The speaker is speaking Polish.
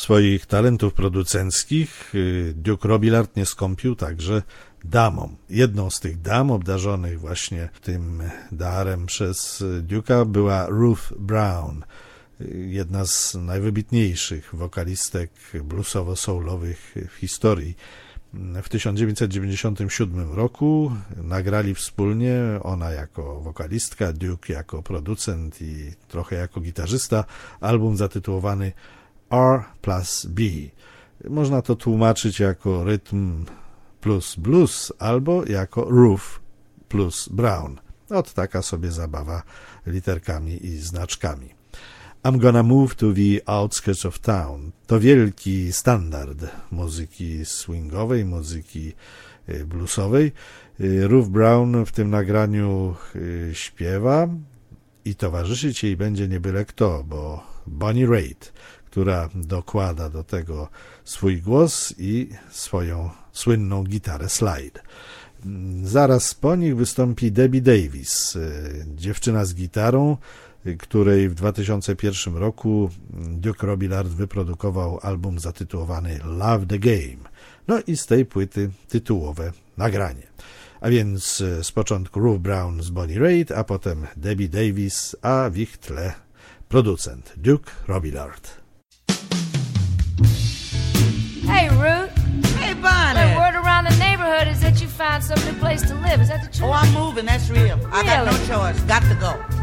Swoich talentów producenckich Duke Robillard nie skąpił także damom. Jedną z tych dam obdarzonych właśnie tym darem przez Duke'a była Ruth Brown, jedna z najwybitniejszych wokalistek bluesowo-soulowych w historii. W 1997 roku nagrali wspólnie, ona jako wokalistka, Duke jako producent i trochę jako gitarzysta, album zatytułowany R+B. Można to tłumaczyć jako rytm plus blues albo jako Ruth plus Brown. Ot taka sobie zabawa literkami i znaczkami. I'm Gonna Move to the Outskirts of Town to wielki standard muzyki swingowej, muzyki bluesowej. Ruth Brown w tym nagraniu śpiewa i towarzyszyć jej będzie nie byle kto, bo Bonnie Raitt, która dokłada do tego swój głos i swoją słynną gitarę slide. Zaraz po nich wystąpi Debbie Davis, dziewczyna z gitarą, której w 2001 roku Duke Robillard wyprodukował album zatytułowany Love the Game. No i z tej płyty tytułowe nagranie. A więc z początku Ruth Brown z Bonnie Raitt, a potem Debbie Davis, a w ich tle producent Duke Robillard. Hey, Ruth. Hey, Bonnie. The word around the neighborhood is that you found some new place to live. Is that the truth? Oh, I'm moving. That's real. I got no choice. Got to go.